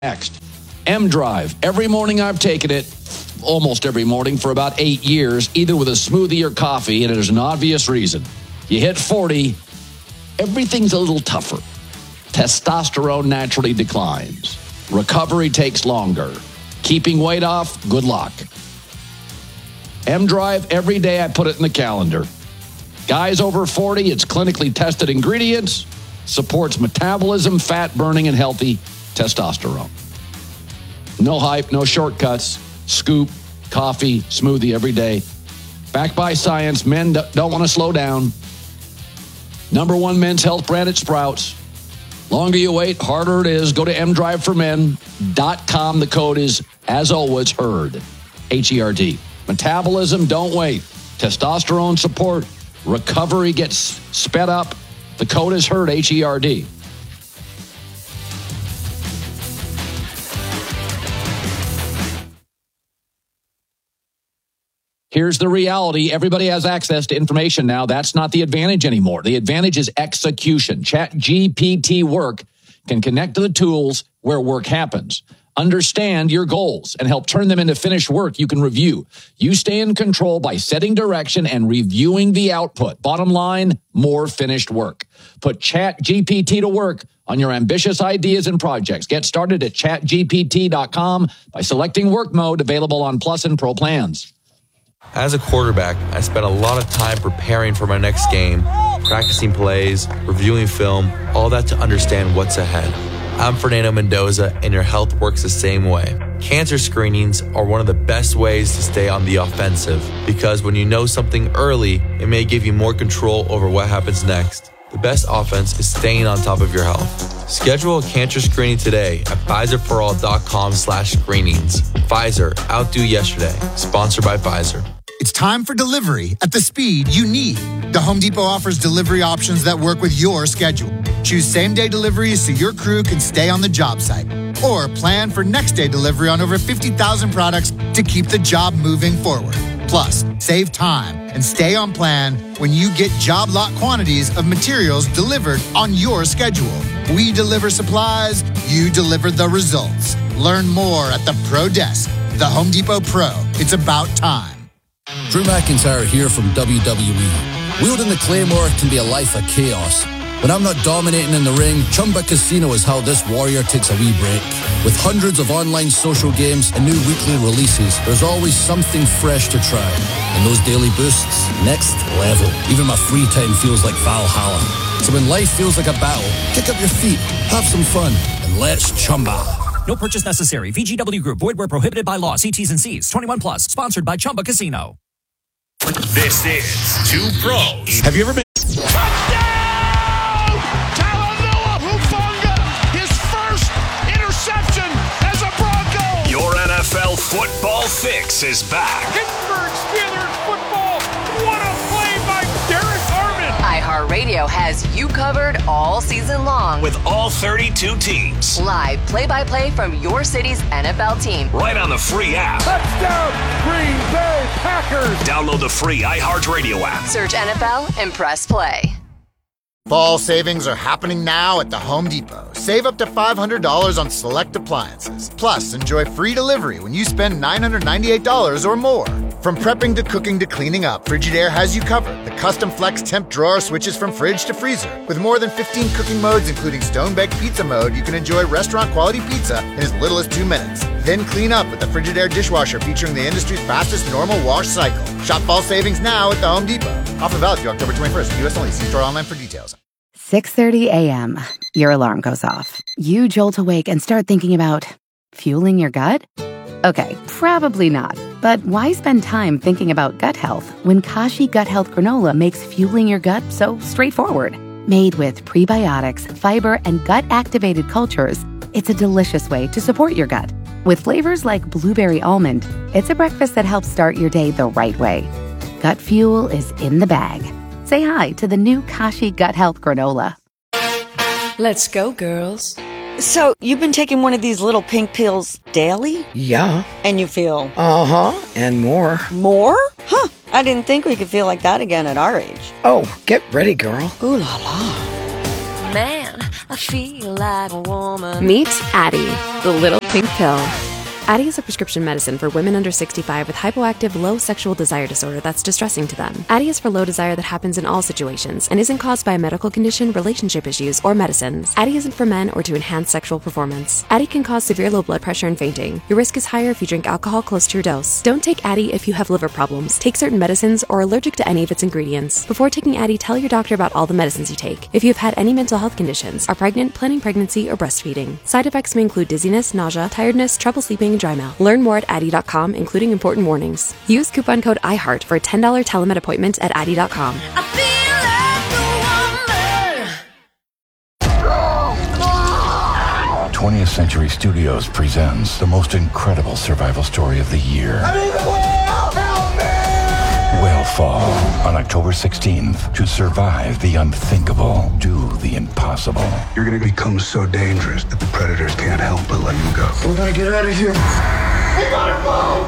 Next, M-Drive. Every morning I've taken it, almost every morning for about 8 years, either with a smoothie or coffee, and there's an obvious reason. You hit 40, everything's a little tougher. Testosterone naturally declines. Recovery takes longer. Keeping weight off, good luck. M-Drive, every day I put it in the calendar. Guys over 40, it's clinically tested ingredients, supports metabolism, fat burning, and healthy testosterone. No hype, no shortcuts. Scoop, coffee, smoothie every day. Backed by science, men don't want to slow down. Number one men's health brand at Sprouts. Longer you wait, harder it is. Go to mdriveformen.com. The code is, as always, HERD. H-E-R-D. Metabolism, don't wait. Testosterone support. Recovery gets sped up. The code is HERD. H-E-R-D. Here's the reality. Everybody has access to information now. That's not the advantage anymore. The advantage is execution. ChatGPT Work can connect to the tools where work happens. Understand your goals and help turn them into finished work you can review. You stay in control by setting direction and reviewing the output. Bottom line, more finished work. Put ChatGPT to work on your ambitious ideas and projects. Get started at chatgpt.com by selecting work mode, available on Plus and Pro plans. As a quarterback, I spent a lot of time preparing for my next game, practicing plays, reviewing film, all that to understand what's ahead. I'm Fernando Mendoza, and your health works the same way. Cancer screenings are one of the best ways to stay on the offensive, because when you know something early, it may give you more control over what happens next. The best offense is staying on top of your health. Schedule a cancer screening today at Pfizerforall.com/screenings. Pfizer, outdo yesterday. Sponsored by Pfizer. It's time for delivery at the speed you need. The Home Depot offers delivery options that work with your schedule. Choose same-day deliveries so your crew can stay on the job site. Or plan for next-day delivery on over 50,000 products to keep the job moving forward. Plus, save time and stay on plan when you get job lot quantities of materials delivered on your schedule. We deliver supplies, you deliver the results. Learn more at the Pro Desk. The Home Depot Pro. It's about time. Drew McIntyre here from WWE. Wielding the Claymore can be a life of chaos. When I'm not dominating in the ring, Chumba Casino is how this warrior takes a wee break. With hundreds of online social games and new weekly releases, there's always something fresh to try. And those daily boosts, next level. Even my free time feels like Valhalla. So when life feels like a battle, kick up your feet, have some fun, and let's Chumba. No purchase necessary. VGW Group. Void where prohibited by law. See T's and C's. 21 plus. Sponsored by Chumba Casino. This is Two Pros. Have you ever been... Touchdown! Talanoa Hufanga, his first interception as a Bronco. Your NFL football fix is back. Pittsburgh Steelers football. What a play by Derek Armand. iHeartRadio has you covered all season long. With all 32 teams. Live play-by-play from your city's NFL team. Right on the free app. Touchdown, Green Bay Packers. Download the free iHeartRadio app. Search NFL and press play. Fall savings are happening now at the Home Depot. Save up to $500 on select appliances. Plus, enjoy free delivery when you spend $998 or more. From prepping to cooking to cleaning up, Frigidaire has you covered. The custom flex temp drawer switches from fridge to freezer. With more than 15 cooking modes, including stone-baked pizza mode, you can enjoy restaurant-quality pizza in as little as 2 minutes. Then clean up with the Frigidaire dishwasher featuring the industry's fastest normal wash cycle. Shop fall savings now at the Home Depot. Offer valid through October 21st. U.S. only. See store online for details. 6:30 a.m. Your alarm goes off. You jolt awake and start thinking about fueling your gut? Okay, probably not. But why spend time thinking about gut health when Kashi Gut Health Granola makes fueling your gut so straightforward? Made with prebiotics, fiber, and gut-activated cultures, it's a delicious way to support your gut. With flavors like blueberry almond, it's a breakfast that helps start your day the right way. Gut fuel is in the bag. Say hi to the new Kashi Gut Health Granola. Let's go, girls. So, you've been taking one of these little pink pills daily? Yeah. And you feel? Uh-huh, and more. More? Huh, I didn't think we could feel like that again at our age. Oh, get ready, girl. Ooh la la. Man, I feel like a woman. Meet Addie, the little pink pill. Addie is a prescription medicine for women under 65 with hypoactive low sexual desire disorder that's distressing to them. Addie is for low desire that happens in all situations and isn't caused by a medical condition, relationship issues, or medicines. Addie isn't for men or to enhance sexual performance. Addie can cause severe low blood pressure and fainting. Your risk is higher if you drink alcohol close to your dose. Don't take Addie if you have liver problems, take certain medicines, or are allergic to any of its ingredients. Before taking Addie, tell your doctor about all the medicines you take. If you have had any mental health conditions, are pregnant, planning pregnancy, or breastfeeding. Side effects may include dizziness, nausea, tiredness, trouble sleeping, and dry mouth. Learn more at Addie.com, including important warnings. Use coupon code IHEART for a $10 telemed appointment at Addie.com. 20th Century Studios presents the most incredible survival story of the year. I'm in the whale! Help me! Whalefall on October 16th. To survive the unthinkable, do the impossible. You're gonna become so dangerous that the predators can't help but let you go. We gotta get out of here. We gotta go!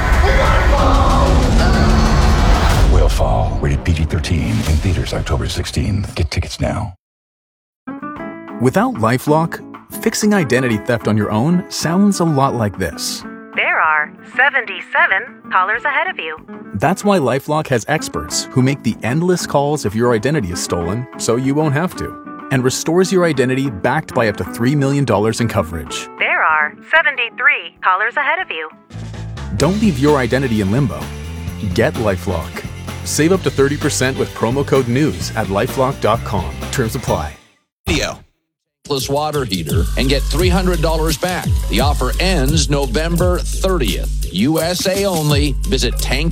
Whalefall, rated PG-13, in theaters October 16th. Get tickets now. Without LifeLock, fixing identity theft on your own sounds a lot like this. There are 77 callers ahead of you. That's why LifeLock has experts who make the endless calls if your identity is stolen, so you won't have to, and restores your identity backed by up to $3 million in coverage. There are 73 callers ahead of you. Don't leave your identity in limbo. Get LifeLock. Save up to 30% with promo code NEWS at LifeLock.com. Terms apply. Water heater and get $300 back. The offer ends November 30th. USA only. Visit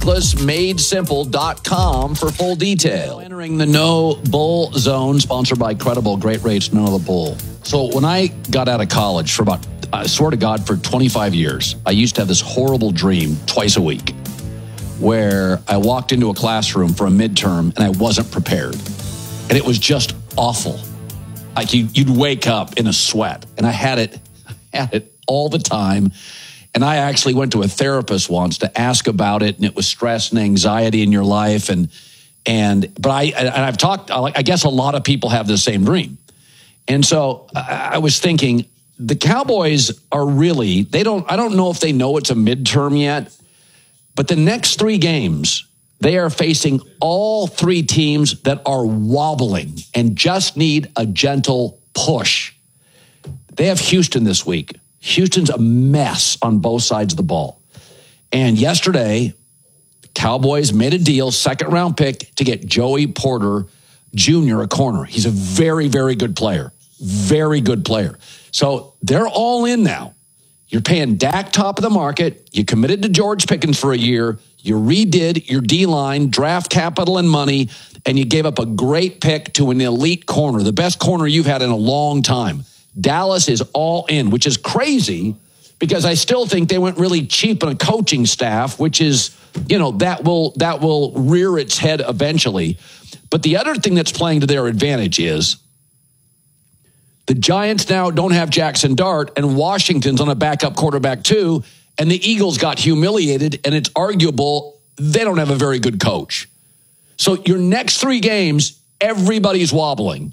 tanklessmadesimple.com for full detail. Entering the No Bull Zone, sponsored by Credible. Great rates, none of the bull. So when I got out of college for about, I swear to God, for 25 years, I used to have this horrible dream twice a week where I walked into a classroom for a midterm and I wasn't prepared. And it was just awful. Like you'd wake up in a sweat, and I had it all the time. And I actually went to a therapist once to ask about it, and it was stress and anxiety in your life. But I've talked. I guess a lot of people have the same dream, and so I was thinking the Cowboys are really I don't know if they know it's a midterm yet, but the next 3 games. They are facing all 3 teams that are wobbling and just need a gentle push. They have Houston this week. Houston's a mess on both sides of the ball. And yesterday, Cowboys made a deal, 2nd-round pick, to get Joey Porter Jr. a corner. He's a very, very good player. Very good player. So they're all in now. You're paying Dak top of the market. You committed to George Pickens for a year. You redid your D-line, draft capital and money, and you gave up a great pick to an elite corner, the best corner you've had in a long time. Dallas is all in, which is crazy because I still think they went really cheap on a coaching staff, which is, that will rear its head eventually. But the other thing that's playing to their advantage is the Giants now don't have Jackson Dart, and Washington's on a backup quarterback too. And the Eagles got humiliated, and it's arguable they don't have a very good coach. So your next 3 games, everybody's wobbling.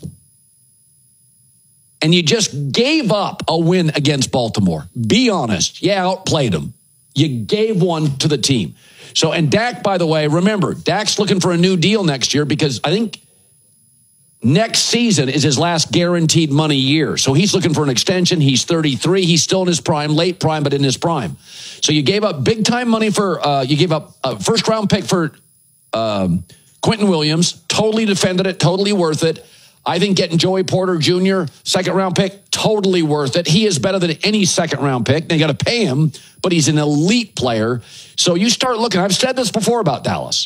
And you just gave up a win against Baltimore. Be honest. Yeah, outplayed them. You gave one to the team. So, and Dak, by the way, remember, Dak's looking for a new deal next year because I think next season is his last guaranteed money year. So he's looking for an extension. He's 33. He's still in his prime, late prime, but in his prime. So you gave up big time money you gave up a 1st-round pick for Quentin Williams. Totally defended it. Totally worth it. I think getting Joey Porter Jr., 2nd-round pick, totally worth it. He is better than any 2nd-round pick. They got to pay him, but he's an elite player. So you start looking. I've said this before about Dallas.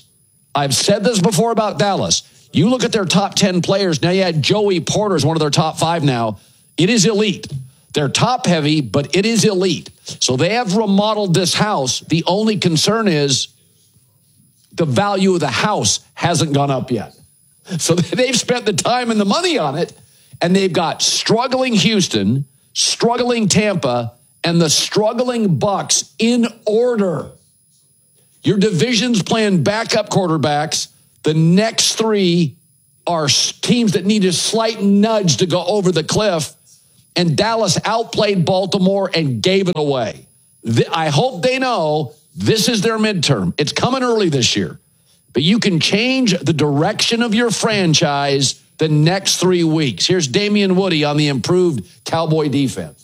You look at their top 10 players. Now you had Joey Porter as one of their top 5 now. It is elite. They're top heavy, but it is elite. So they have remodeled this house. The only concern is the value of the house hasn't gone up yet. So they've spent the time and the money on it, and they've got struggling Houston, struggling Tampa, and the struggling Bucs in order. Your division's playing backup quarterbacks. The next 3 are teams that need a slight nudge to go over the cliff. And Dallas outplayed Baltimore and gave it away. I hope they know this is their midterm. It's coming early this year. But you can change the direction of your franchise the next 3 weeks. Here's Damian Woody on the improved Cowboy defense.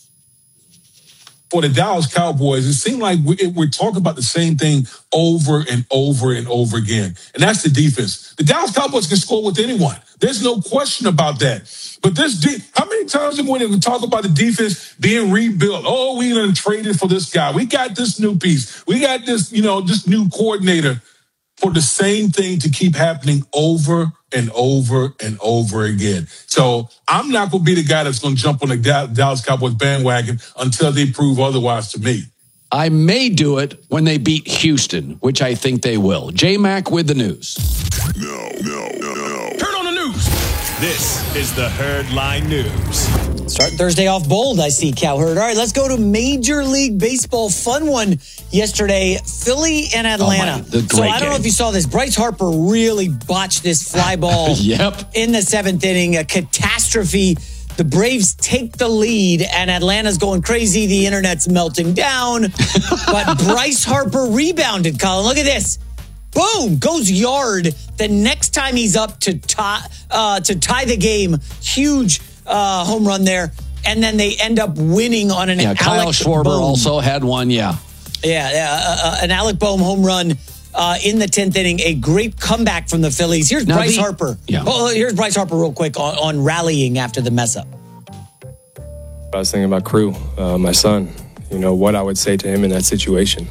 For the Dallas Cowboys, it seemed like we're talking about the same thing over and over and over again. And that's the defense. The Dallas Cowboys can score with anyone. There's no question about that. But how many times have we talk about the defense being rebuilt? Oh, we done traded for this guy. We got this new piece. We got this, this new coordinator, for the same thing to keep happening over and over and over again. So I'm not going to be the guy that's going to jump on the Dallas Cowboys bandwagon until they prove otherwise to me. I may do it when they beat Houston, which I think they will. J-Mac with the news. No. Turn on the news. This is the Herdline News. Starting Thursday off bold, I see, Cowherd. All right, let's go to Major League Baseball. Fun one yesterday, Philly and Atlanta. So I don't know if you saw this. Bryce Harper really botched this fly ball in the seventh inning, a catastrophe. The Braves take the lead, and Atlanta's going crazy. The internet's melting down. But Bryce Harper rebounded, Colin. Look at this. Boom, goes yard. The next time he's up to tie the game, huge home run there, and then they end up winning on an Alec Kyle Schwarber Bohm. Also had one, an Alec Bohm home run in the 10th inning. A great comeback from the Phillies. Here's Bryce Harper. Here's Bryce Harper real quick on rallying after the mess up. I was thinking about Crew, my son. What I would say to him in that situation.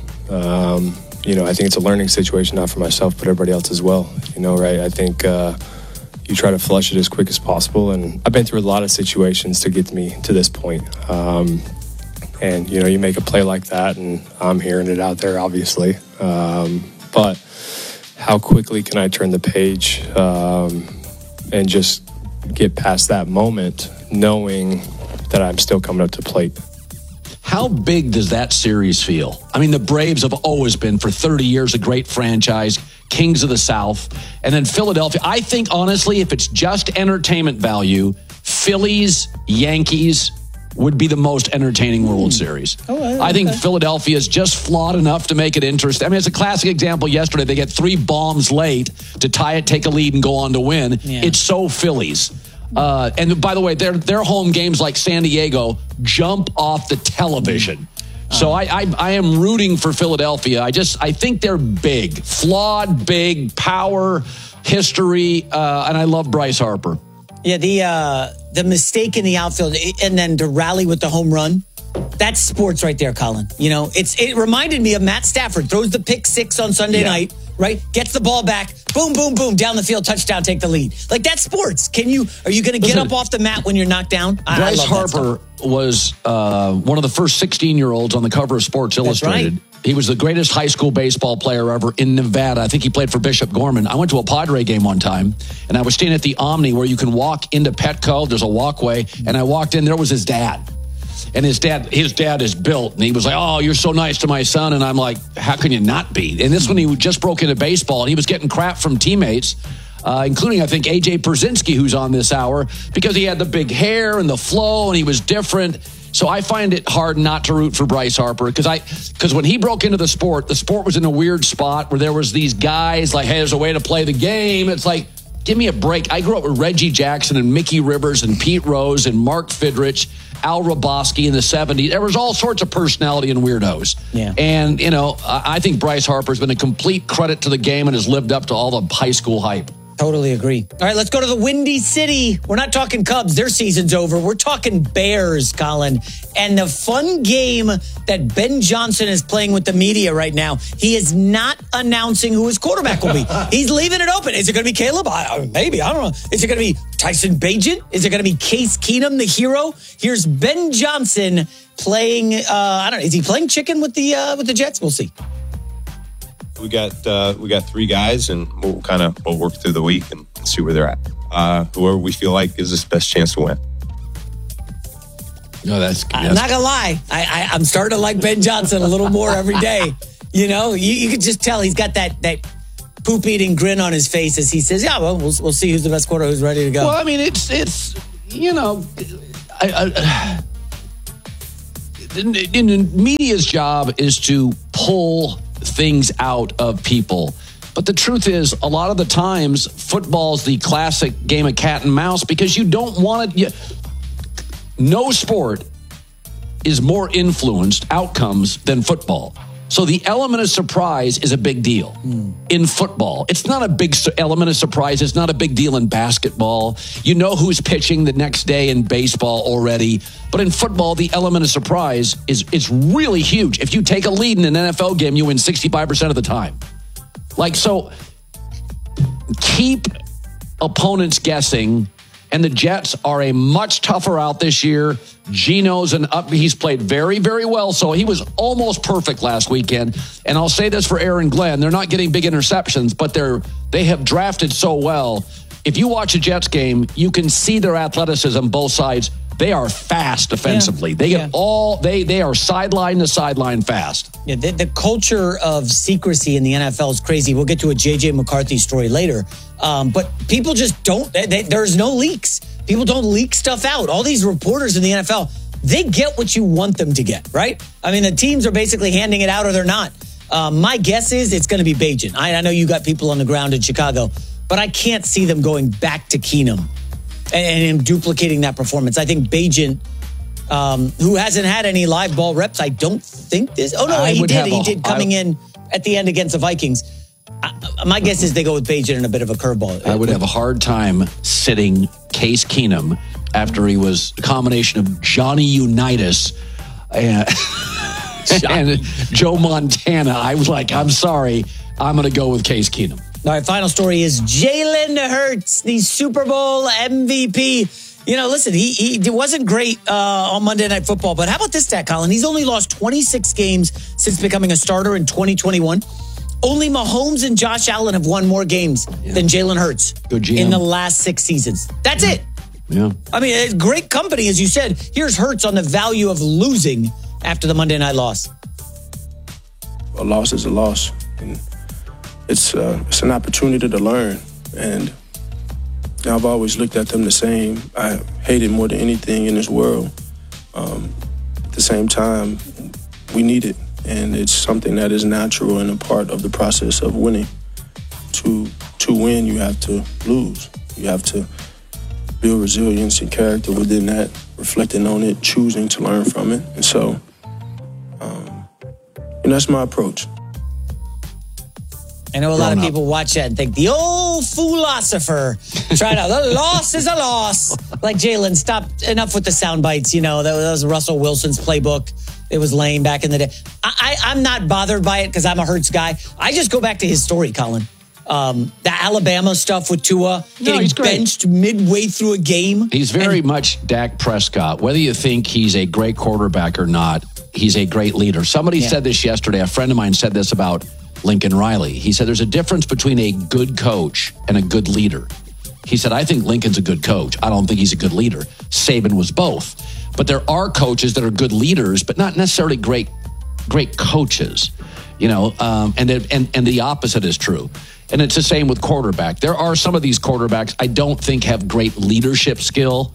I think it's a learning situation, not for myself, but everybody else as well. Right? I think you try to flush it as quick as possible. And I've been through a lot of situations to get me to this point. And, you make a play like that, and I'm hearing it out there, obviously. But how quickly can I turn the page and just get past that moment, knowing that I'm still coming up to plate? How big does that series feel? I mean, the Braves have always been, for 30 years, a great franchise, kings of the South. And then Philadelphia. I think, honestly, if it's just entertainment value, Phillies, Yankees would be the most entertaining World Series. I think Philadelphia is just flawed enough to make it interesting. I mean, it's a classic example yesterday. They get 3 bombs late to tie it, take a lead, and go on to win. Yeah. It's so Phillies. And by the way, their home games like San Diego jump off the television. So I am rooting for Philadelphia. I think they're big, flawed, big, power, history, and I love Bryce Harper. Yeah, the mistake in the outfield and then to rally with the home run. That's sports right there, Colin. It reminded me of Matt Stafford. Throws the pick 6 on Sunday night, right? Gets the ball back. Boom, boom, boom. Down the field, touchdown, take the lead. Like, that's sports. Are you going to get up off the mat when you're knocked down? Bryce Harper was one of the first 16-year-olds on the cover of Sports Illustrated. Right. He was the greatest high school baseball player ever in Nevada. I think he played for Bishop Gorman. I went to a Padre game one time, and I was staying at the Omni where you can walk into Petco. There's a walkway, and I walked in. There was his dad. And his dad is built. And he was like, oh, you're so nice to my son. And I'm like, how can you not be? And this when he just broke into baseball, and he was getting crap from teammates, including, I think, A.J. Pierzynski, who's on this hour, because he had the big hair and the flow, and he was different. So I find it hard not to root for Bryce Harper because when he broke into the sport was in a weird spot where there was these guys like, hey, there's a way to play the game. It's like, give me a break. I grew up with Reggie Jackson and Mickey Rivers and Pete Rose and Mark Fidrich, Al Roboski in the 70s. There was all sorts of personality and weirdos. Yeah. And, I think Bryce Harper's been a complete credit to the game and has lived up to all the high school hype. Totally agree. All right, let's go to the Windy City. We're not talking Cubs. Their season's over. We're talking Bears, Colin. And the fun game that Ben Johnson is playing with the media right now, he is not announcing who his quarterback will be. He's leaving it open. Is it going to be Caleb? Maybe. I don't know. Is it going to be Tyson Bagent? Is it going to be Case Keenum, the hero? Here's Ben Johnson playing, I don't know. Is he playing chicken with the Jets? We'll see. We got 3 guys, and we'll work through the week and see where they're at. Whoever we feel like gives us the best chance to win. No, that's I'm not gonna lie. I'm starting to like Ben Johnson a little more every day. You could just tell he's got that poop-eating grin on his face as he says, yeah, well, we'll see who's the best quarterback, who's ready to go. Well, I mean, it's you know, in media's job is to pull things out of people. But the truth is, a lot of the times, football's the classic game of cat and mouse because you don't want it. No sport is more influenced outcomes than football. So the element of surprise is a big deal in football. It's not a big element of surprise. It's not a big deal in basketball. You know who's pitching the next day in baseball already. But in football, the element of surprise is really huge. If you take a lead in an NFL game, you win 65% of the time. So keep opponents guessing. And the Jets are a much tougher out this year. Geno's he's played very, very well. So he was almost perfect last weekend. And I'll say this for Aaron Glenn. They're not getting big interceptions, but they have drafted so well. If you watch a Jets game, you can see their athleticism both sides. They are fast defensively. They are sideline to sideline fast. Yeah, the culture of secrecy in the NFL is crazy. We'll get to a J.J. McCarthy story later. But people just don't. There's no leaks. People don't leak stuff out. All these reporters in the NFL, they get what you want them to get, right? I mean, the teams are basically handing it out or they're not. My guess is it's going to be Bagent. I know you got people on the ground in Chicago, but I can't see them going back to Keenum and him duplicating that performance. I think Bagent, who hasn't had any live ball reps, I don't think this. Oh, no, he did. He did coming in at the end against the Vikings. My guess is they go with Bagent in a bit of a curveball. I would have a hard time sitting Case Keenum after he was a combination of Johnny Unitas and Joe Montana. I was like, I'm sorry, I'm going to go with Case Keenum. All right, final story is Jalen Hurts, the Super Bowl MVP. You know, listen, he wasn't great on Monday Night Football, but how about this stat, Colin? He's only lost 26 games since becoming a starter in 2021. Only Mahomes and Josh Allen have won more games than Jalen Hurts in the last 6 seasons. That's it. Yeah. I mean, it's great company, as you said. Here's Hurts on the value of losing after the Monday night loss. A loss is a loss. And it's an opportunity to learn. And I've always looked at them the same. I hate it more than anything in this world. At the same time, we need it. And it's something that is natural and a part of the process of winning. To win, you have to lose. You have to build resilience and character within that, reflecting on it, choosing to learn from it. And so, that's my approach. I know a lot of people watch that and think, the old philosopher tried out, the loss is a loss. Like, Jalen, stop, enough with the sound bites. You know, that was Russell Wilson's playbook. It was lame back in the day. I'm not bothered by it because I'm a Hurts guy. I just go back to his story, Colin. The Alabama stuff with Tua getting benched midway through a game. He's very much Dak Prescott. Whether you think he's a great quarterback or not, he's a great leader. Somebody said this yesterday. A friend of mine said this about Lincoln Riley. He said there's a difference between a good coach and a good leader. He said, I think Lincoln's a good coach. I don't think he's a good leader. Saban was both. But there are coaches that are good leaders, but not necessarily great coaches, you know, and the opposite is true. And it's the same with quarterback. There are some of these quarterbacks I don't think have great leadership skill,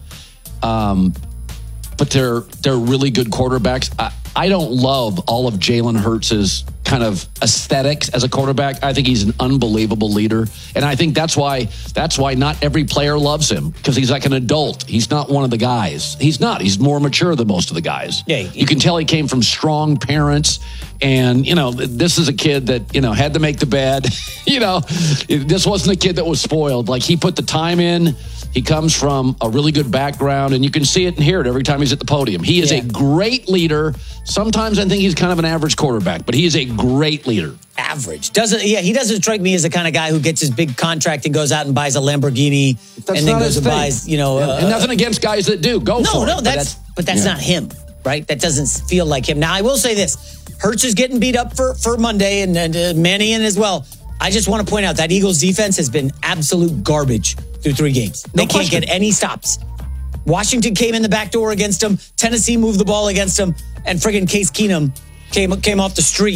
but they're really good quarterbacks. I don't love all of Jalen Hurts' kind of aesthetics as a quarterback. I think he's an unbelievable leader. And I think that's why not every player loves him, because he's like an adult. He's not one of the guys. He's not. He's more mature than most of the guys. Yeah, you can tell he came from strong parents. And, you know, this is a kid that, you know, had to make the bed. You know, this wasn't a kid that was spoiled. Like, he put the time in. He comes from a really good background, and you can see it and hear it every time he's at the podium. He is a great leader. Sometimes I think he's kind of an average quarterback, but he is a great leader. Average. He doesn't strike me as the kind of guy who gets his big contract and goes out and buys a Lamborghini and then goes and buys, you know. And nothing against guys that do. Go for it. No, that's not him, right? That doesn't feel like him. Now, I will say this. Hurts is getting beat up for Monday, and Mannion as well. I just want to point out that Eagles defense has been absolute garbage through 3 games. They can't get any stops. Washington came in the back door against them. Tennessee moved the ball against them. And friggin' Case Keenum came off the street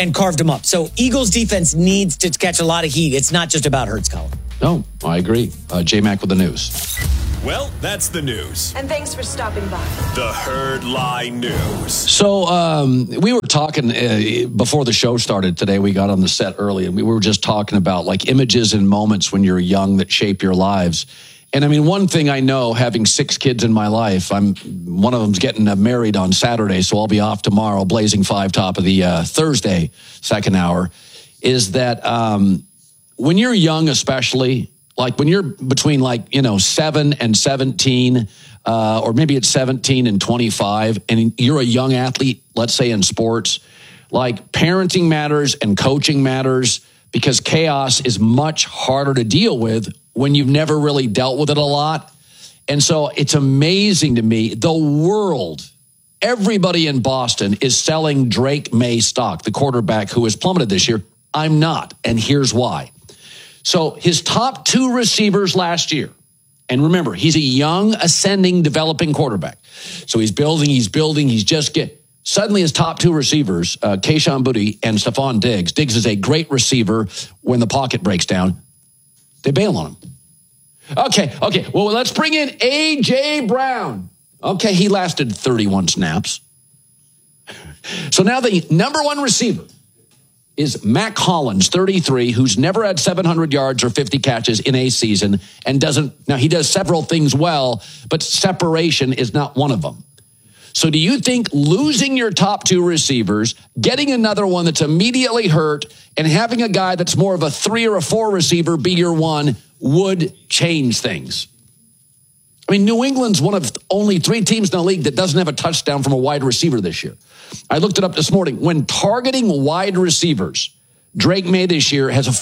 and carved them up. So Eagles defense needs to catch a lot of heat. It's not just about Hurts, Colin. No, I agree. J-Mac with the news. Well, that's the news. And thanks for stopping by. The Herd Lie News. So we were talking before the show started today. We got on the set early, and we were just talking about like images and moments when you're young that shape your lives. And I mean, one thing I know, having 6 kids in my life, one of them's getting married on Saturday, so I'll be off tomorrow, blazing 5 top of the Thursday second hour, is that when you're young, especially, like when you're between 7 and 17, or maybe it's 17 and 25, and you're a young athlete, let's say in sports, like parenting matters and coaching matters because chaos is much harder to deal with when you've never really dealt with it a lot. And so it's amazing to me, the world, everybody in Boston is selling Drake May stock, the quarterback who has plummeted this year. I'm not, and here's why. So his top 2 receivers last year, and remember, he's a young, ascending, developing quarterback. So he's building, suddenly his top 2 receivers, Kayshon Boutte and Stephon Diggs. Diggs is a great receiver when the pocket breaks down. They bail on him. Okay. Well, let's bring in A.J. Brown. Okay, he lasted 31 snaps. So now the number 1 receiver is Mac Hollins, 33, who's never had 700 yards or 50 catches in a season and he does several things well, but separation is not one of them. So do you think losing your top 2 receivers, getting another one that's immediately hurt, and having a guy that's more of a 3 or a 4 receiver be your one would change things? I mean, New England's one of only 3 teams in the league that doesn't have a touchdown from a wide receiver this year. I looked it up this morning. When targeting wide receivers, Drake May this year has a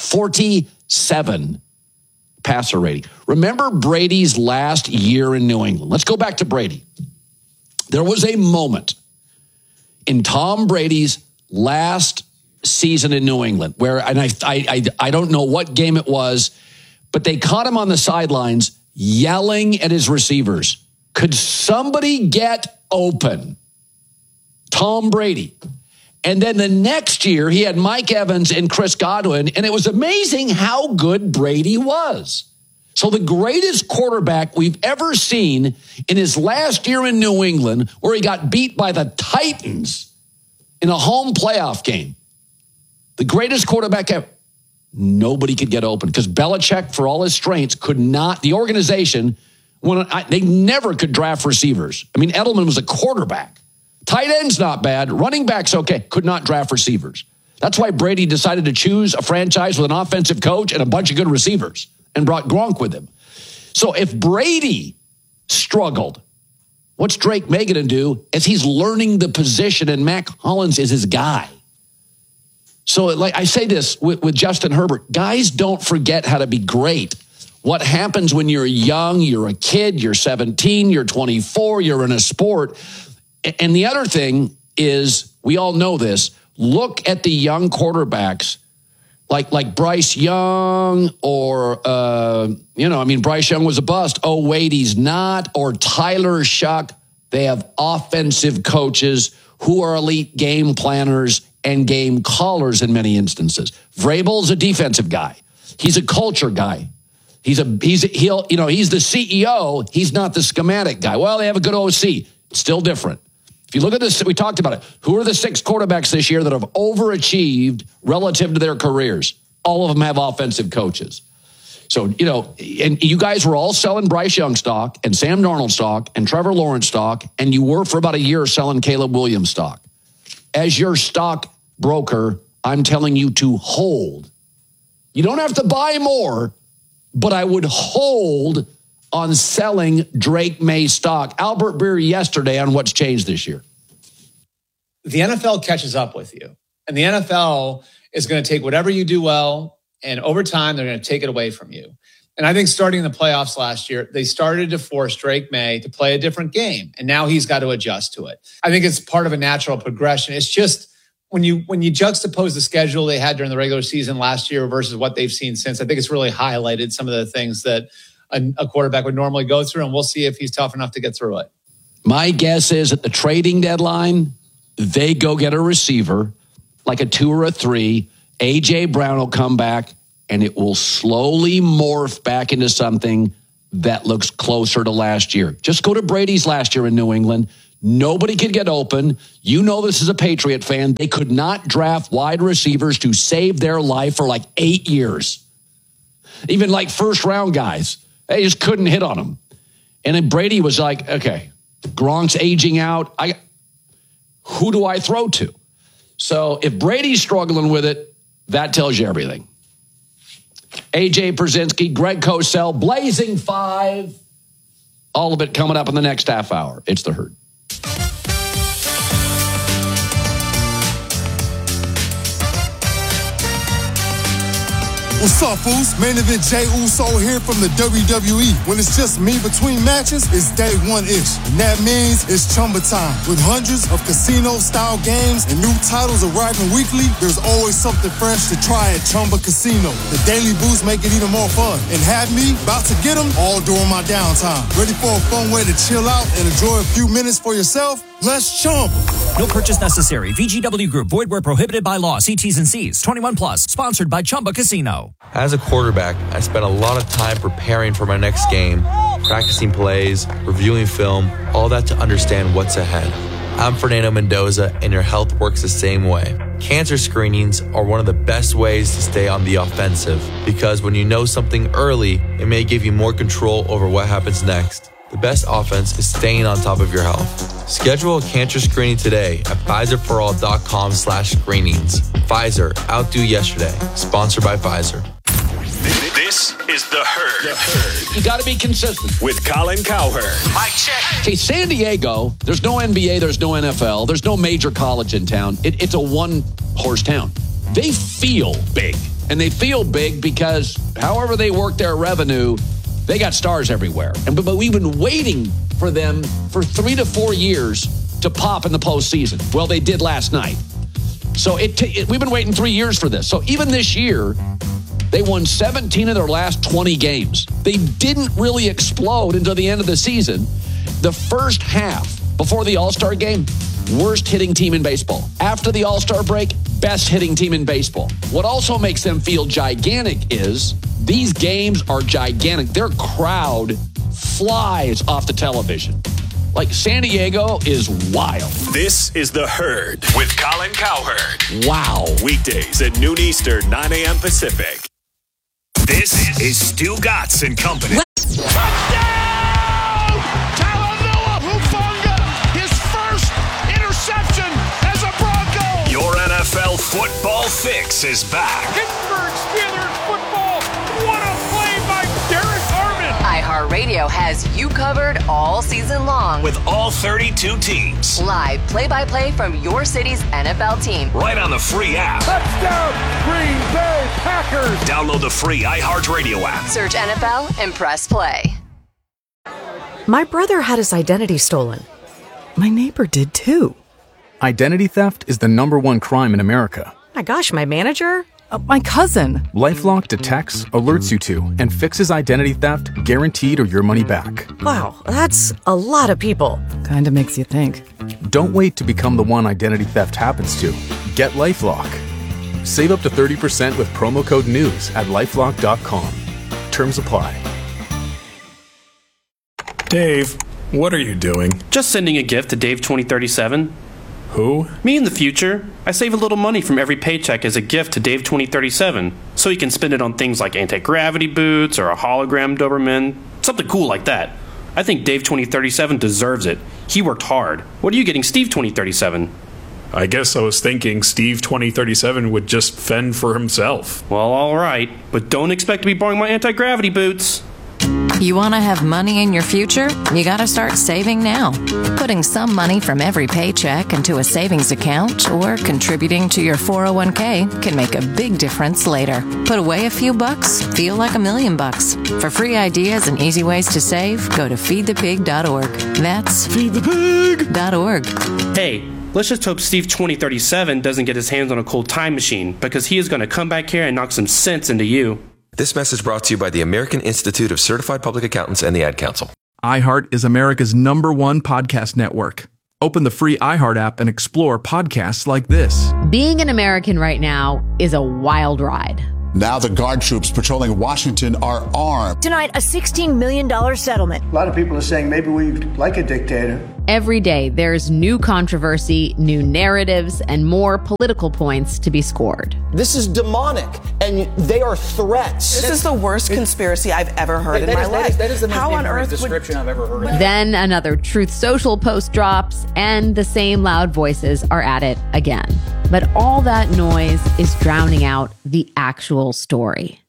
47 passer rating. Remember Brady's last year in New England? Let's go back to Brady. There was a moment in Tom Brady's last season in New England where, and I don't know what game it was, but they caught him on the sidelines yelling at his receivers. Could somebody get open? Tom Brady. And then the next year, he had Mike Evans and Chris Godwin, and it was amazing how good Brady was. So the greatest quarterback we've ever seen in his last year in New England, where he got beat by the Titans in a home playoff game. The greatest quarterback ever. Nobody could get open because Belichick, for all his strengths, could not. The organization, they never could draft receivers. I mean, Edelman was a quarterback. Tight end's not bad. Running back's okay. Could not draft receivers. That's why Brady decided to choose a franchise with an offensive coach and a bunch of good receivers and brought Gronk with him. So if Brady struggled, what's Drake May going to do is he's learning the position, and Mac Hollins is his guy. So like I say this with Justin Herbert, guys don't forget how to be great. What happens when you're young, you're a kid, you're 17, you're 24, you're in a sport. And the other thing is, we all know this, look at the young quarterbacks like Bryce Young or, Bryce Young was a bust. Oh, wait, he's not. Or Tyler Shuck. They have offensive coaches who are elite game planners and game callers in many instances. Vrabel's a defensive guy. He's a culture guy. He's the CEO. He's not the schematic guy. Well, they have a good OC. Still different. If you look at this, we talked about it. Who are the 6 quarterbacks this year that have overachieved relative to their careers? All of them have offensive coaches. So, and you guys were all selling Bryce Young stock and Sam Darnold stock and Trevor Lawrence stock, and you were for about a year selling Caleb Williams stock. As your stock broker, I'm telling you to hold. You don't have to buy more, but I would hold on selling Drake May stock. Albert Breer yesterday on what's changed this year. The NFL catches up with you. And the NFL is going to take whatever you do well, and over time, they're going to take it away from you. And I think starting in the playoffs last year, they started to force Drake May to play a different game. And now he's got to adjust to it. I think it's part of a natural progression. It's just when you juxtapose the schedule they had during the regular season last year versus what they've seen since, I think it's really highlighted some of the things that a quarterback would normally go through, and we'll see if he's tough enough to get through it. My guess is at the trading deadline, they go get a receiver like a 2 or a 3. A.J. Brown will come back, and it will slowly morph back into something that looks closer to last year. Just go to Brady's last year in New England. Nobody could get open. You know this is a Patriot fan. They could not draft wide receivers to save their life for like 8 years. Even like first-round guys. They just couldn't hit on them. And then Brady was like, okay, Gronk's aging out. Who do I throw to? So if Brady's struggling with it, that tells you everything. AJ Brzezinski, Greg Cosell, Blazing 5. All of it coming up in the next half hour. It's The Herd. What's up, Foos? Main event Jey Uso here from the WWE. When it's just me between matches, it's day one-ish. And that means it's Chumba time. With hundreds of casino-style games and new titles arriving weekly, there's always something fresh to try at Chumba Casino. The daily boosts make it even more fun. And have me about to get them all during my downtime. Ready for a fun way to chill out and enjoy a few minutes for yourself? Let's Chumba. No purchase necessary. VGW Group. Void where prohibited by law. See T's and C's. 21 plus. Sponsored by Chumba Casino. As a quarterback, I spent a lot of time preparing for my next game, practicing plays, reviewing film, all that to understand what's ahead. I'm Fernando Mendoza, and your health works the same way. Cancer screenings are one of the best ways to stay on the offensive, because when you know something early, it may give you more control over what happens next. The best offense is staying on top of your health. Schedule a cancer screening today at Pfizerforall.com/screenings. Pfizer, outdo yesterday. Sponsored by Pfizer. This is The Herd. You got to be consistent. With Colin Cowherd. Mic check. Okay, San Diego, there's no NBA, there's no NFL, there's no major college in town. It's a one-horse town. They feel big. And they feel big because however they work their revenue, they got stars everywhere. But we've been waiting for them for 3 to 4 years to pop in the postseason. Well, they did last night. So we've been waiting 3 years for this. So even this year, they won 17 of their last 20 games. They didn't really explode until the end of the season. The first half, before the All-Star game, worst hitting team in baseball. After the All-Star break, best hitting team in baseball. What also makes them feel gigantic is these games are gigantic. Their crowd flies off the television. Like, San Diego is wild. This is The Herd with Colin Cowherd. Wow. Weekdays at noon Eastern, 9 a.m. Pacific. This is Stu Gatz and Company. Touchdown! Talanoa Hufanga, his first interception as a Bronco. Your NFL football fix is back. Pittsburgh Steelers football. What a play by Derek Harmon. iHeartRadio has you covered all season long. With all 32 teams. Live play-by-play from your city's NFL team. Right on the free app. Touchdown, Green Bay Packers. Download the free iHeartRadio app. Search NFL and press play. My brother had his identity stolen. My neighbor did too. Identity theft is the #1 crime in America. My gosh, my manager? My cousin. LifeLock detects, alerts you to, and fixes identity theft guaranteed or your money back. Wow, that's a lot of people. Kinda makes you think. Don't wait to become the one identity theft happens to. Get LifeLock. Save up to 30% with promo code NEWS at LifeLock.com. Terms apply. Dave, what are you doing? Just sending a gift to Dave 2037. Who? Me in the future. I save a little money from every paycheck as a gift to Dave 2037, so he can spend it on things like anti-gravity boots or a hologram Doberman, something cool like that. I think Dave 2037 deserves it. He worked hard. What are you getting Steve 2037? I guess I was thinking Steve 2037 would just fend for himself. Well, all right, but don't expect to be borrowing my anti-gravity boots. You want to have money in your future? You got to start saving now. Putting some money from every paycheck into a savings account or contributing to your 401k can make a big difference later. Put away a few bucks, feel like $1 million. For free ideas and easy ways to save, go to feedthepig.org. That's feedthepig.org. Hey, let's just hope Steve 2037 doesn't get his hands on a cold time machine, because he is going to come back here and knock some sense into you. This message brought to you by the American Institute of Certified Public Accountants and the Ad Council. iHeart is America's #1 podcast network. Open the free iHeart app and explore podcasts like this. Being an American right now is a wild ride. Now the guard troops patrolling Washington are armed. Tonight, a $16 million settlement. A lot of people are saying maybe we like a dictator. Every day, there's new controversy, new narratives, and more political points to be scored. This is demonic, and they are threats. This is the worst conspiracy I've ever heard in my life. That is the most How on earth description I've ever heard. Then another Truth Social post drops, and the same loud voices are at it again. But all that noise is drowning out the actual story.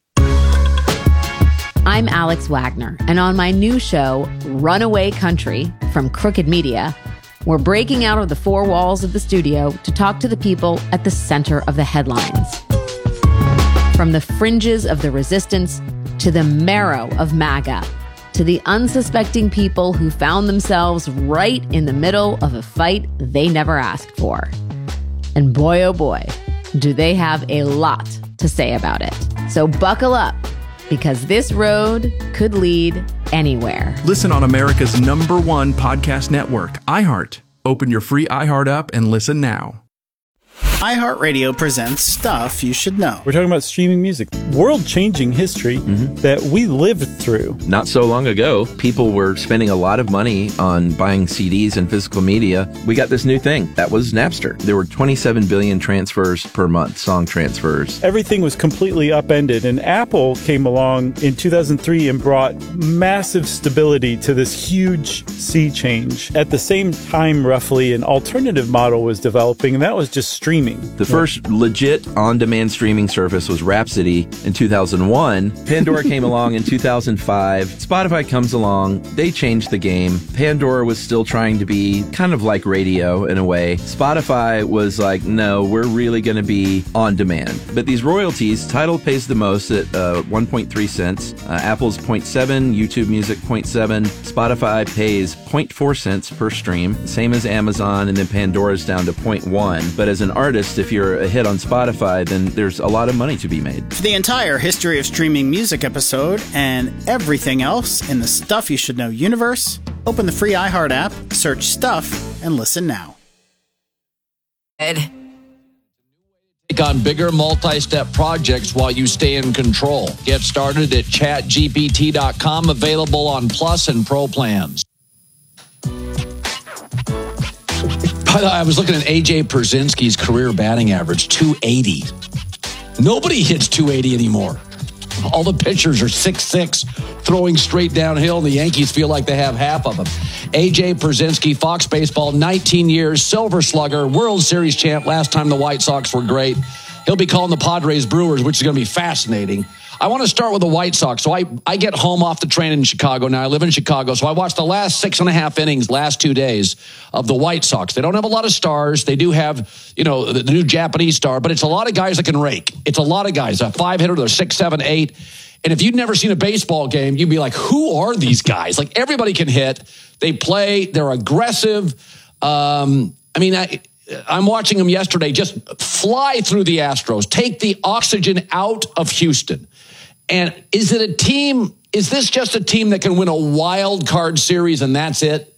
I'm Alex Wagner, and on my new show, Runaway Country, from Crooked Media, we're breaking out of the four walls of the studio to talk to the people at the center of the headlines. From the fringes of the resistance to the marrow of MAGA, to the unsuspecting people who found themselves right in the middle of a fight they never asked for. And boy, oh boy, do they have a lot to say about it. So buckle up, because this road could lead anywhere. Listen on America's #1 podcast network, iHeart. Open your free iHeart app and listen now. iHeartRadio presents Stuff You Should Know. We're talking about streaming music, world-changing history that we lived through. Not so long ago, people were spending a lot of money on buying CDs and physical media. We got this new thing. That was Napster. There were 27 billion transfers per month, song transfers. Everything was completely upended, and Apple came along in 2003 and brought massive stability to this huge sea change. At the same time, roughly, an alternative model was developing, and that was just streaming. The first legit on-demand streaming service was Rhapsody in 2001. Pandora came along in 2005. Spotify comes along. They changed the game. Pandora was still trying to be kind of like radio in a way. Spotify was like, no, we're really going to be on demand. But these royalties, Tidal pays the most at 1.3 cents. Apple's 0.7, YouTube Music 0.7. Spotify pays 0.4 cents per stream, same as Amazon, and then Pandora's down to 0.1. But as an artist, if you're a hit on Spotify, then there's a lot of money to be made. For the entire history of streaming music episode and everything else in the Stuff You Should Know universe, open the free iHeart app, search Stuff, and listen now. Take on bigger multi-step projects while you stay in control. Get started at chatgpt.com, available on Plus and Pro plans. I was looking at A.J. Pierzynski's career batting average, 280. Nobody hits 280 anymore. All the pitchers are 6'6", throwing straight downhill, and the Yankees feel like they have half of them. A.J. Pierzynski, Fox Baseball, 19 years, Silver Slugger, World Series champ. Last time the White Sox were great. He'll be calling the Padres Brewers, which is going to be fascinating. I want to start with the White Sox. So I get home off the train in Chicago now. I live in Chicago. So I watched the last 6.5 innings, last 2 days of the White Sox. They don't have a lot of stars. They do have, the new Japanese star, but it's a lot of guys that can rake. It's a lot of guys, a 5-hitter, they're 6, 7, 8. And if you'd never seen a baseball game, you'd be like, who are these guys? Like, everybody can hit. They play. They're aggressive. I'm watching them yesterday just fly through the Astros, take the oxygen out of Houston. And is this just a team that can win a wild card series and that's it?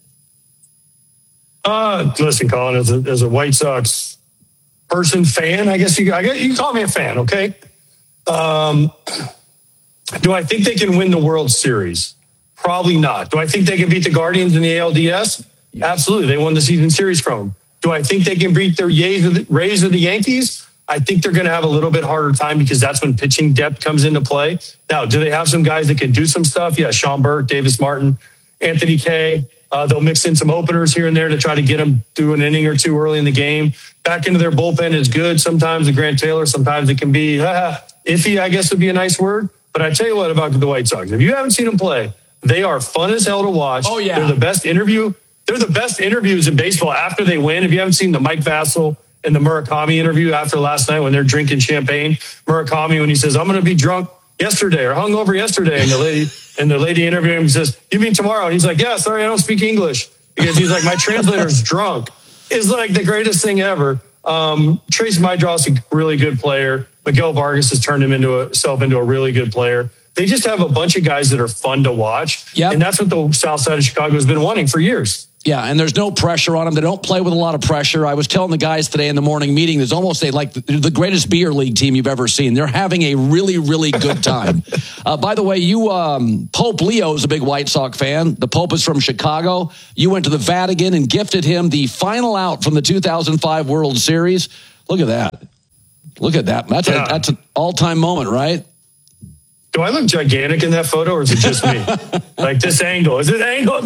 Listen, Colin, as a White Sox fan, I guess you can call me a fan, okay? Do I think they can win the World Series? Probably not. Do I think they can beat the Guardians in the ALDS? Absolutely. They won the season series from them. Do I think they can beat their Rays or the Yankees? I think they're going to have a little bit harder time because that's when pitching depth comes into play. Now, do they have some guys that can do some stuff? Yeah, Sean Burke, Davis Martin, Anthony Kay. They'll mix in some openers here and there to try to get them through an inning or two early in the game. Back into their bullpen is good. Sometimes the Grant Taylor, sometimes it can be iffy, I guess would be a nice word. But I tell you what about the White Sox. If you haven't seen them play, they are fun as hell to watch. Oh, yeah. They're the best interviews in baseball after they win. If you haven't seen the Mike Vassell and the Murakami interview after last night when they're drinking champagne, Murakami, when he says, I'm going to be drunk yesterday or hungover yesterday. And the lady interviewing him says, you mean tomorrow? And he's like, yeah, sorry, I don't speak English. Because he's like, my translator's drunk. It's like the greatest thing ever. Trace Mydros, a really good player. Miguel Vargas has turned himself into a really good player. They just have a bunch of guys that are fun to watch. Yep. And that's what the South Side of Chicago has been wanting for years. Yeah, and there's no pressure on them. They don't play with a lot of pressure. I was telling the guys today in the morning meeting, there's almost the greatest beer league team you've ever seen. They're having a really, really good time. By the way, Pope Leo is a big White Sox fan. The Pope is from Chicago. You went to the Vatican and gifted him the final out from the 2005 World Series. Look at that. Look at that. That's an all-time moment, right? Do I look gigantic in that photo, or is it just me? Like this angle? Is it angle?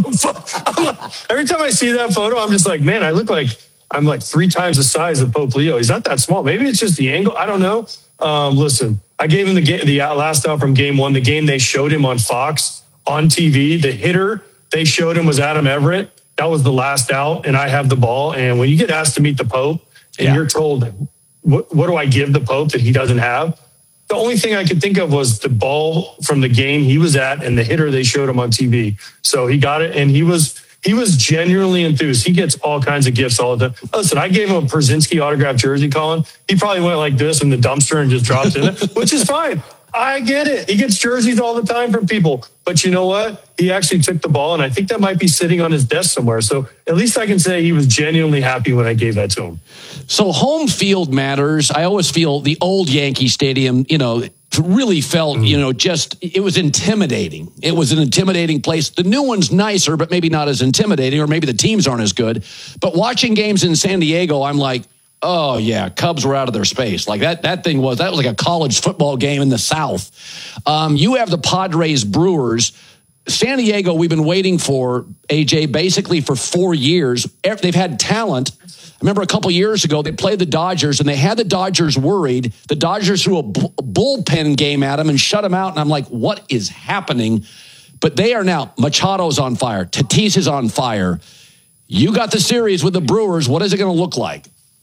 Every time I see that photo, I'm just like, man, I'm like 3 times the size of Pope Leo. He's not that small. Maybe it's just the angle. I don't know. Listen, I gave him the last out from Game 1. The game they showed him on Fox on TV. The hitter they showed him was Adam Everett. That was the last out, and I have the ball. And when you get asked to meet the Pope, and you're told, what do I give the Pope that he doesn't have? The only thing I could think of was the ball from the game he was at and the hitter they showed him on TV. So he got it, and he was genuinely enthused. He gets all kinds of gifts all the time. Listen, I gave him a Brzezinski autographed jersey, Colin. He probably went like this in the dumpster and just dropped it, which is fine. I get it. He gets jerseys all the time from people. But you know what? He actually took the ball, and I think that might be sitting on his desk somewhere. So at least I can say he was genuinely happy when I gave that to him. So home field matters. I always feel the old Yankee Stadium, really felt, it was intimidating. It was an intimidating place. The new one's nicer, but maybe not as intimidating, or maybe the teams aren't as good. But watching games in San Diego, I'm like, oh, yeah, Cubs were out of their space. Like that was like a college football game in the South. You have the Padres Brewers. San Diego, we've been waiting for, AJ, basically for 4 years. They've had talent. I remember a couple years ago, they played the Dodgers, and they had the Dodgers worried. The Dodgers threw a bullpen game at them and shut them out, and I'm like, what is happening? But they are now, Machado's on fire. Tatis is on fire. You got the series with the Brewers. What is it going to look like?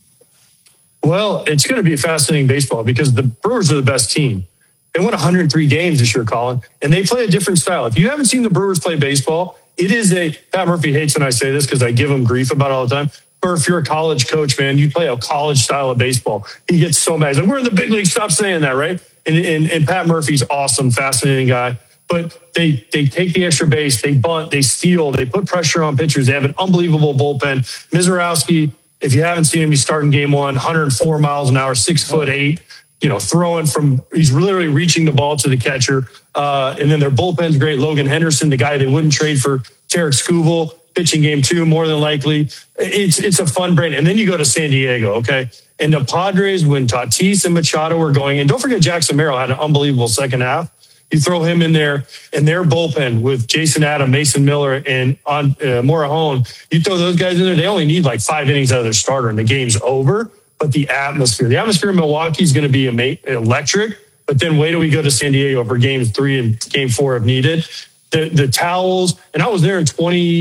Well, it's going to be fascinating baseball because the Brewers are the best team. They won 103 games this year, Colin, and they play a different style. If you haven't seen the Brewers play baseball, it is Pat Murphy hates when I say this because I give him grief about it all the time. Or if you're a college coach, man, you play a college style of baseball. He gets so mad. He's like, we're in the big league. Stop saying that, right? And Pat Murphy's awesome, fascinating guy. But they take the extra base, they bunt, they steal, they put pressure on pitchers. They have an unbelievable bullpen. Mizorowski, if you haven't seen him, he's starting Game 1, 104 miles an hour, 6'8", throwing he's literally reaching the ball to the catcher. And then their bullpen's great. Logan Henderson, the guy they wouldn't trade for Tarek Skubal, pitching Game 2, more than likely. It's a fun brand. And then you go to San Diego, okay? And the Padres, when Tatis and Machado were going, and don't forget Jackson Merrill had an unbelievable second half. You throw him in there, and their bullpen with Jason Adam, Mason Miller, and Morejon, you throw those guys in there, they only need like 5 innings out of their starter, and the game's over. But the atmosphere in Milwaukee is going to be electric. But then wait till we go to San Diego for Games 3 and Game 4 if needed. The towels, and I was there in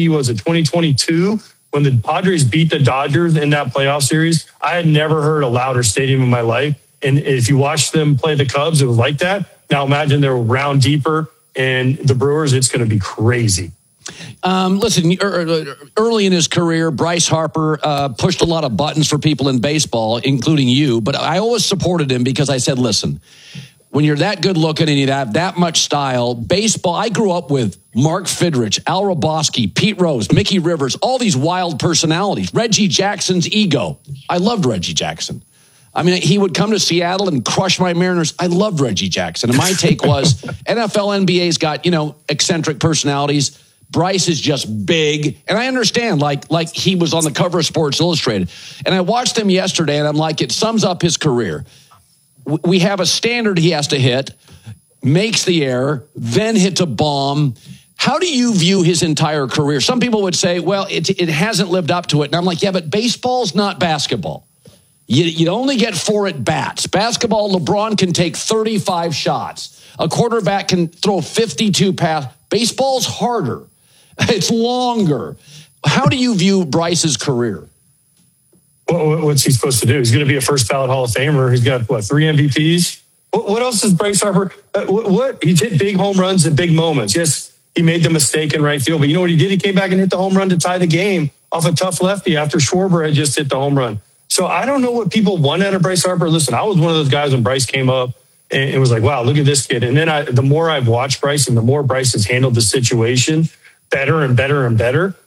2022 when the Padres beat the Dodgers in that playoff series. I had never heard a louder stadium in my life. And if you watch them play the Cubs, it was like that. Now imagine they're round deeper, and the Brewers, it's going to be crazy. Listen, early in his career, Bryce Harper pushed a lot of buttons for people in baseball, including you. But I always supported him because I said, listen, when you're that good looking and you have that much style, baseball, I grew up with Mark Fidrich, Al Roboski, Pete Rose, Mickey Rivers, all these wild personalities. Reggie Jackson's ego. I loved Reggie Jackson. I mean, he would come to Seattle and crush my Mariners. I loved Reggie Jackson. And my take was NFL, NBA's got, eccentric personalities. Bryce is just big. And I understand, like he was on the cover of Sports Illustrated. And I watched him yesterday, and I'm like, it sums up his career. We have a standard he has to hit, makes the error, then hits a bomb. How do you view his entire career? Some people would say, well, it hasn't lived up to it. And I'm like, yeah, but baseball's not basketball. You only get 4 at bats. Basketball, LeBron can take 35 shots. A quarterback can throw 52 passes. Baseball's harder. It's longer. How do you view Bryce's career? Well, what's he supposed to do? He's going to be a first ballot Hall of Famer. He's got, 3 MVPs? What else is Bryce Harper? He hit big home runs at big moments. Yes, he made the mistake in right field. But you know what he did? He came back and hit the home run to tie the game off a tough lefty after Schwarber had just hit the home run. So I don't know what people want out of Bryce Harper. Listen, I was one of those guys when Bryce came up and it was like, wow, look at this kid. And then the more I've watched Bryce and the more Bryce has handled the situation better and better and better,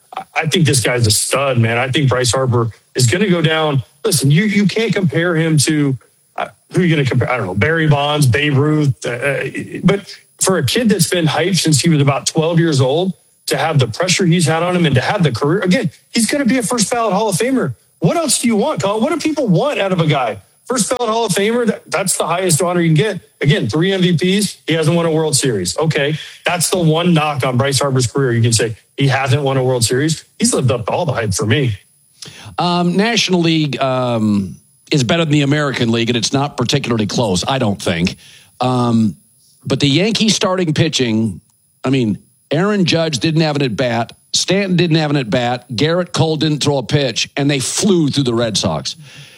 I think this guy's a stud, man. I think Bryce Harper is going to go down. Listen, you can't compare him to who are you going to compare? I don't know, Barry Bonds, Babe Ruth. But for a kid that's been hyped since he was about 12 years old, to have the pressure he's had on him and to have the career, again, he's going to be a first ballot Hall of Famer. What else do you want, Colin? What do people want out of a guy? First ballot Hall of Famer, that's the highest honor you can get. Again, 3 MVPs, he hasn't won a World Series. Okay, that's the one knock on Bryce Harper's career. You can say he hasn't won a World Series. He's lived up to all the hype for me. National League is better than the American League, and it's not particularly close, I don't think. But the Yankees starting pitching, I mean, Aaron Judge didn't have an at-bat. Stanton didn't have an at-bat. Garrett Cole didn't throw a pitch, and they flew through the Red Sox.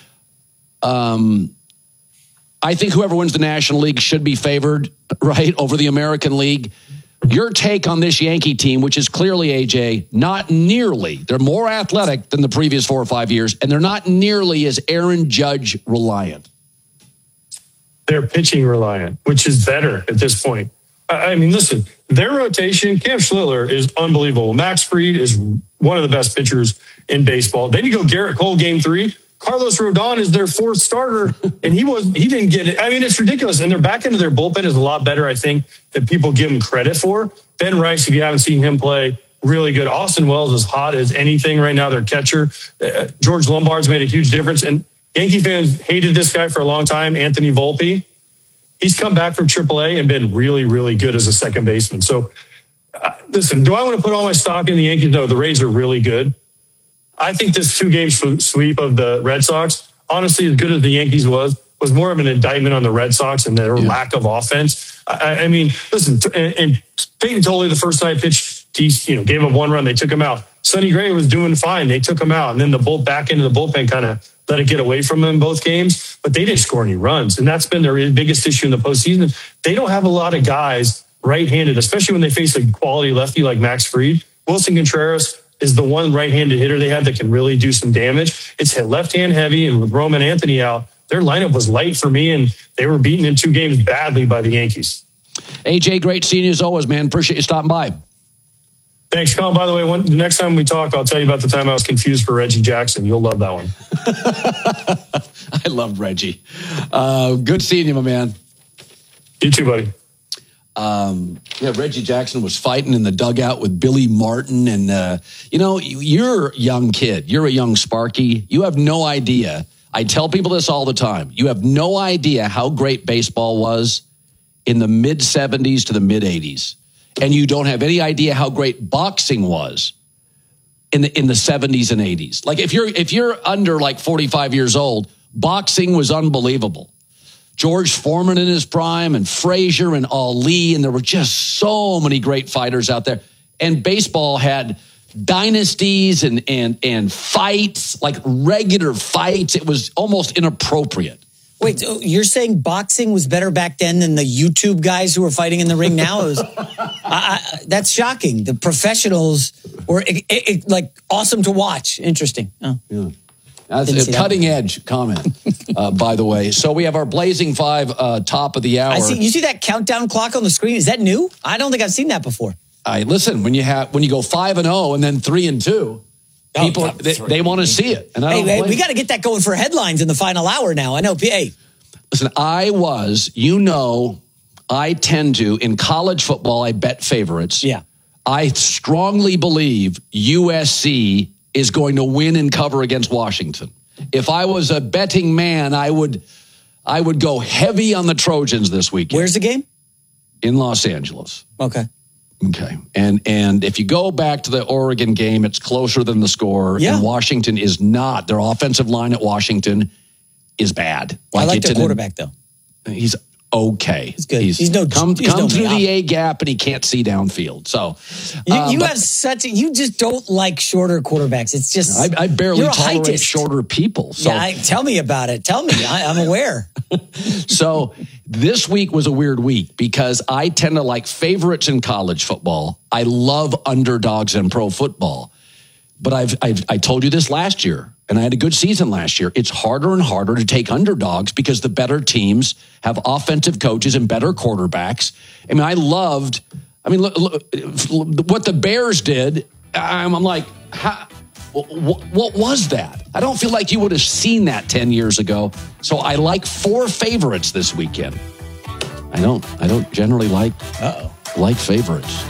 I think whoever wins the National League should be favored, right, over the American League. Your take on this Yankee team, which is clearly, AJ, not nearly, they're more athletic than the previous 4 or 5 years, and they're not nearly as Aaron Judge reliant. They're pitching reliant, which is better at this point. I mean, listen, their rotation, Cam Schlittler is unbelievable. Max Fried is one of the best pitchers in baseball. Then you go Garrett Cole, game 3. Carlos Rodon is their 4th starter, and he didn't get it. I mean, it's ridiculous. And their back end of their bullpen is a lot better, I think, than people give him credit for. Ben Rice, if you haven't seen him play, really good. Austin Wells is hot as anything right now, their catcher. George Lombard's made a huge difference. And Yankee fans hated this guy for a long time, Anthony Volpe. He's come back from AAA and been really, really good as a second baseman. So, listen, do I want to put all my stock in the Yankees? No, the Rays are really good. I think this 2-game sweep of the Red Sox, honestly, as good as the Yankees was more of an indictment on the Red Sox and their lack of offense. I mean, listen, and Peyton Tolley, the first night pitched, gave up 1 run. They took him out. Sonny Gray was doing fine. They took him out. And then the back end of the bullpen kind of let it get away from them in both games. But they didn't score any runs. And that's been their biggest issue in the postseason. They don't have a lot of guys right-handed, especially when they face a quality lefty like Max Fried. Wilson Contreras is the one right-handed hitter they have that can really do some damage. It's hit left-hand heavy, and with Roman Anthony out, their lineup was light for me, and they were beaten in 2 games badly by the Yankees. AJ, great seeing you as always, man. Appreciate you stopping by. Thanks, Colin. By the way, the next time we talk, I'll tell you about the time I was confused for Reggie Jackson. You'll love that one. I love Reggie. Good seeing you, my man. You too, buddy. Reggie Jackson was fighting in the dugout with Billy Martin. And, you're a young kid. You're a young Sparky. You have no idea. I tell people this all the time. You have no idea how great baseball was in the mid-'70s to the mid-'80s. And you don't have any idea how great boxing was in the 70s and 80s. Like if you're under like 45 years old, boxing was unbelievable. George Foreman in his prime and Frazier and Ali, and there were just so many great fighters out there. And baseball had dynasties and fights, like regular fights. It was almost inappropriate. Wait, so you're saying boxing was better back then than the YouTube guys who are fighting in the ring now? That's shocking. The professionals were like awesome to watch. Interesting. Oh. Yeah. That's a cutting edge comment, by the way. So we have our Blazing 5 top of the hour. You see that countdown clock on the screen? Is that new? I don't think I've seen that before. Listen, when you go 5-0 and then 3-2, people they want to see it. And we got to get that going for headlines in the final hour now. I know. Hey, listen, I tend to in college football. I bet favorites. Yeah, I strongly believe USC is going to win and cover against Washington. If I was a betting man, I would go heavy on the Trojans this weekend. Where's the game? In Los Angeles. Okay. And if you go back to the Oregon game, it's closer than the score. Yeah. And Washington is not. Their offensive line at Washington is bad. I like their quarterback, though. He's okay. He's good. Come through the A gap, and he can't see downfield. So you just don't like shorter quarterbacks. It's just I barely tolerate shorter people. So tell me about it. Tell me. I'm aware. So this week was a weird week because I tend to like favorites in college football. I love underdogs in pro football. But I told you this last year, and I had a good season last year. It's harder and harder to take underdogs because the better teams have offensive coaches and better quarterbacks. Look what the Bears did. I'm like, What was that? I don't feel like you would have seen that 10 years ago. So I like 4 favorites this weekend. I don't generally like favorites.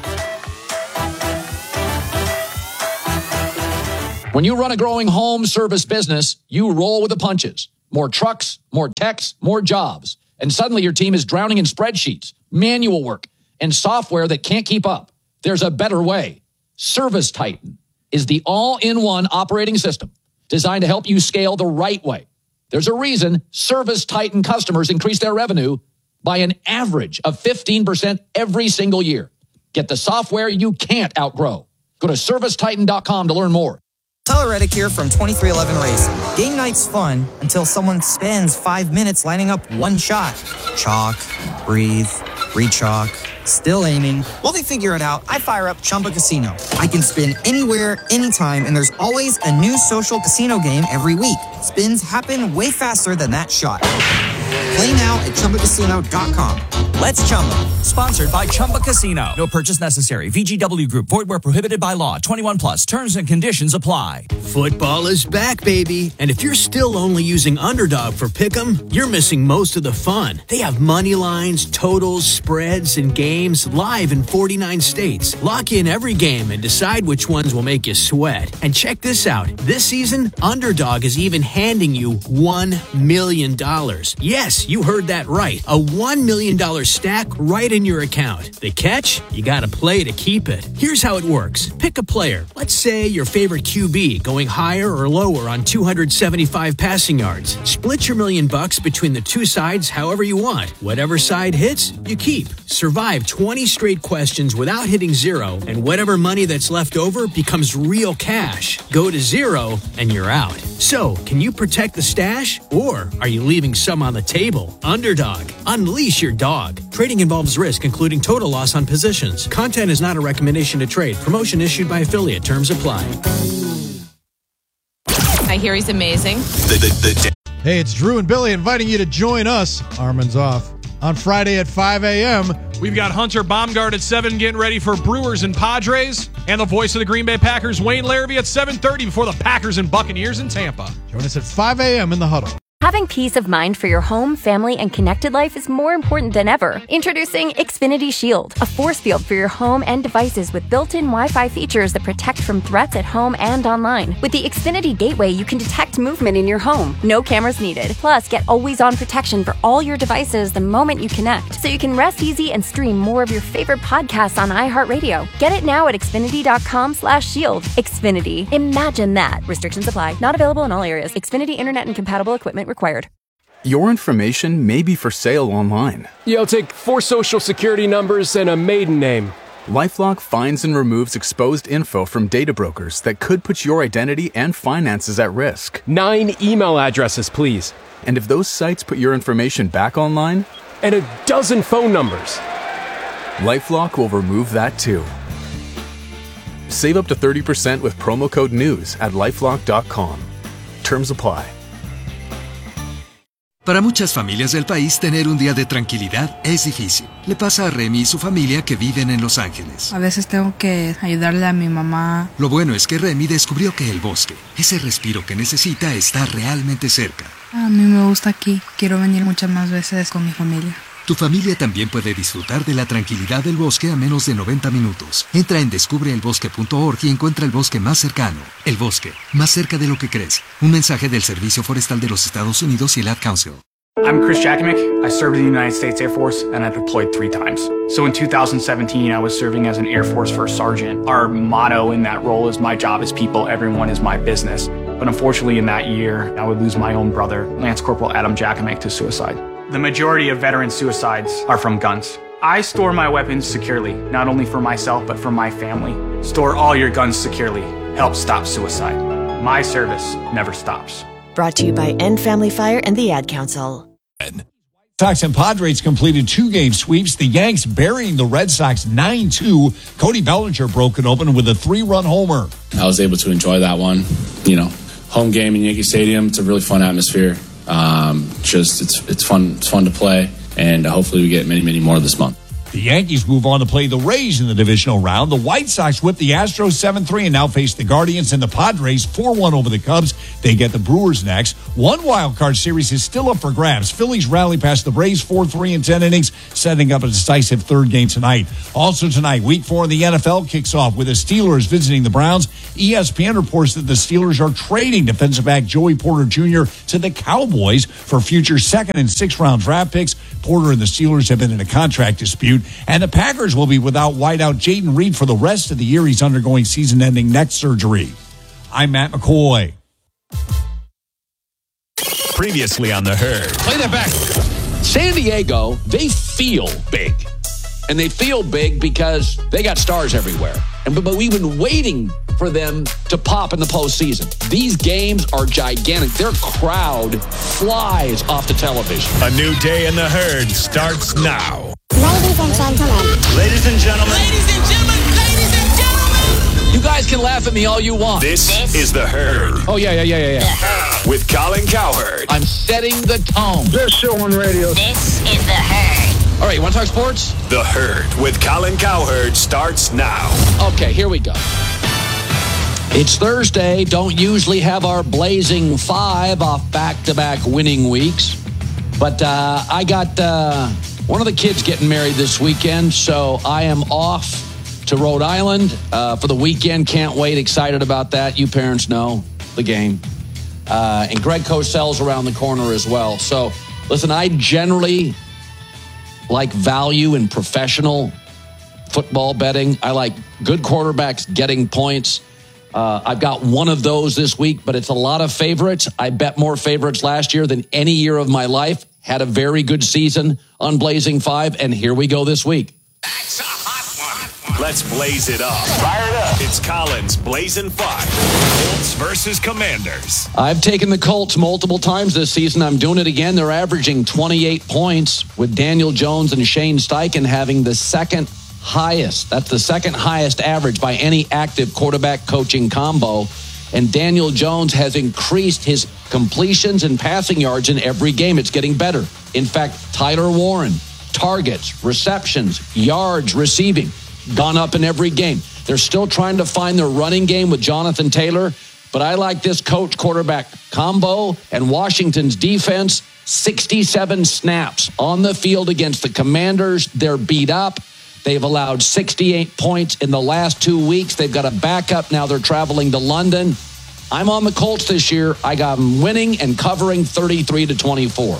When you run a growing home service business, you roll with the punches. More trucks, more techs, more jobs. And suddenly your team is drowning in spreadsheets, manual work, and software that can't keep up. There's a better way. Service Titan is the all-in-one operating system designed to help you scale the right way. There's a reason Service Titan customers increase their revenue by an average of 15% every single year. Get the software you can't outgrow. Go to ServiceTitan.com to learn more. Tyler Reddick here from 2311 Racing. Game night's fun until someone spends 5 minutes lining up one shot. Chalk, breathe, re-chalk, still aiming. While they figure it out, I fire up Chumba Casino. I can spin anywhere, anytime, and there's always a new social casino game every week. Spins happen way faster than that shot. Play now at ChumbaCasino.com. Let's Chumba. Sponsored by Chumba Casino. No purchase necessary. VGW Group. Void where prohibited by law. 21 plus. Terms and conditions apply. Football is back, baby. And if you're still only using Underdog for Pick'em, you're missing most of the fun. They have money lines, totals, spreads, and games live in 49 states. Lock in every game and decide which ones will make you sweat. And check this out. This season, Underdog is even handing you $1 million. Yes, you heard that right. A $1 million stack right in your account. The catch? You gotta play to keep it. Here's how it works. Pick a player. Let's say your favorite QB going higher or lower on 275 passing yards. Split your $1 million between the two sides however you want. Whatever side hits, you keep. Survive 20 straight questions without hitting zero, and whatever money that's left over becomes real cash. Go to zero, and you're out. So, can you protect the stash, or are you leaving some on the table? Underdog. Unleash your dog. Trading involves risk, including total loss on positions. Content is not a recommendation to trade. Promotion issued by affiliate. Terms apply. I hear he's amazing. Hey, it's Drew and Billy inviting you to join us, Armin's off, on Friday at 5 a.m. We've got Hunter Baumgart at 7 getting ready for Brewers and Padres, and the voice of the Green Bay Packers, Wayne Larrivee, at 7:30 before the Packers and Buccaneers in Tampa. Join us at 5 a.m. in the huddle. Having peace of mind for your home, family, and connected life is more important than ever. Introducing Xfinity Shield, a force field for your home and devices with built-in Wi-Fi features that protect from threats at home and online. With the Xfinity Gateway, you can detect movement in your home. No cameras needed. Plus, get always-on protection for all your devices the moment you connect, so you can rest easy and stream more of your favorite podcasts on iHeartRadio. Get it now at Xfinity.com/shield. Xfinity. Imagine that. Restrictions apply. Not available in all areas. Xfinity Internet and compatible equipment required. Your information may be for sale online. Yeah, I'll take 4 social security numbers and a maiden name. LifeLock finds and removes exposed info from data brokers that could put your identity and finances at risk. 9 email addresses, please. And if those sites put your information back online? And a dozen phone numbers. LifeLock will remove that too. Save up to 30% with promo code NEWS at LifeLock.com. Terms apply. Para muchas familias del país, tener un día de tranquilidad es difícil. Le pasa a Remy y su familia que viven en Los Ángeles. A veces tengo que ayudarle a mi mamá. Lo bueno es que Remy descubrió que el bosque, ese respiro que necesita, está realmente cerca. A mí me gusta aquí. Quiero venir muchas más veces con mi familia. Tu familia también puede disfrutar de la tranquilidad del bosque a menos de 90 minutos. Entra en descubreelbosque.org y encuentra el bosque más cercano. El bosque, más cerca de lo que crees. Un mensaje del Servicio Forestal de los Estados Unidos y el Ad Council. I'm Chris Jackimick. I served in the United States Air Force and I deployed 3 times. So in 2017, I was serving as an Air Force First Sergeant. Our motto in that role is my job is people, everyone is my business. But unfortunately in that year, I would lose my own brother, Lance Corporal Adam Jackimick, to suicide. The majority of veteran suicides are from guns. I store my weapons securely, not only for myself, but for my family. Store all your guns securely. Help stop suicide. My service never stops. Brought to you by End Family Fire and the Ad Council. Sox and Padres completed 2-game sweeps. The Yanks burying the Red Sox 9-2. Cody Bellinger broke it open with a 3-run homer. I was able to enjoy that one. You know, home game in Yankee Stadium. It's a really fun atmosphere. It's fun to play, and hopefully we get many more this month. The Yankees move on to play the Rays in the divisional round. The White Sox whip the Astros 7-3 and now face the Guardians, and the Padres 4-1 over the Cubs. They get the Brewers next. One wild card series is still up for grabs. Phillies rally past the Braves 4-3 in 10 innings, setting up a decisive third game tonight. Also tonight, Week 4 in the NFL kicks off with the Steelers visiting the Browns. ESPN reports that the Steelers are trading defensive back Joey Porter Jr. to the Cowboys for future second and sixth round draft picks. Porter and the Steelers have been in a contract dispute, and the Packers will be without wideout Jayden Reed for the rest of the year. He's undergoing season-ending neck surgery. I'm Matt McCoy. Previously on The Herd. Play that back. San Diego, they feel big. And they feel big because they got stars everywhere. But we've been waiting for them to pop in the postseason. These games are gigantic. Their crowd flies off the television. A new day in The Herd starts now. Ladies and gentlemen. Ladies and gentlemen. Ladies and gentlemen. Ladies and gentlemen. You guys can laugh at me all you want. This is The Herd. Oh, yeah. With Colin Cowherd. I'm setting the tone. This show on radio. This is The Herd. All right, you want to talk sports? The Herd with Colin Cowherd starts now. Okay, here we go. It's Thursday. Don't usually have our blazing five off back-to-back winning weeks. But I got one of the kids getting married this weekend, so I am off to Rhode Island for the weekend. Can't wait. Excited about that. You parents know the game. And Greg Cosell's around the corner as well. So, listen, I generally like value in professional football betting. I like good quarterbacks getting points. I've got one of those this week, but it's a lot of favorites. I bet more favorites last year than any year of my life. Had a very good season on Blazing 5, and here we go this week. That's a hot one. Let's blaze it up. Fire it up. It's Colin's Blazing 5. Colts versus Commanders. I've taken the Colts multiple times this season. I'm doing it again. They're averaging 28 points with Daniel Jones and Shane Steichen having the second highest. That's the second highest average by any active quarterback coaching combo. And Daniel Jones has increased his completions and passing yards in every game. It's getting better. In fact, Tyler Warren, targets, receptions, yards, receiving, gone up in every game. They're still trying to find their running game with Jonathan Taylor, but I like this coach-quarterback combo. And Washington's defense, 67 snaps on the field against the Commanders. They're beat up. They've allowed 68 points in the last 2 weeks. They've got a backup. Now they're traveling to London. I'm on the Colts this year. I got them winning and covering 33-24.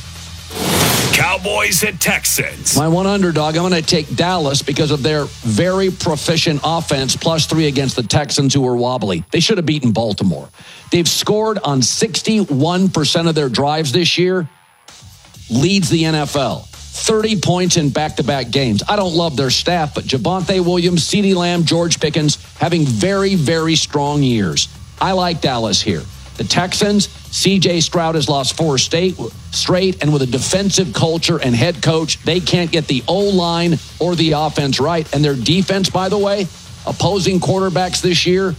Cowboys at Texans. My one underdog, I'm going to take Dallas because of their very proficient offense, +3 against the Texans, who are wobbly. They should have beaten Baltimore. They've scored on 61% of their drives this year. Leads the NFL. 30 points in back-to-back games. I don't love their staff, but Javonte Williams, CeeDee Lamb, George Pickens having very, very strong years. I like Dallas here. The Texans, C.J. Stroud has lost 4 straight, and with a defensive culture and head coach, they can't get the O-line or the offense right. And their defense, by the way, opposing quarterbacks this year,